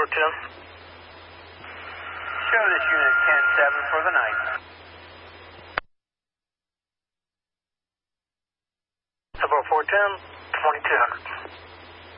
410. Show this unit 10-7 for the night. About 410, 2200.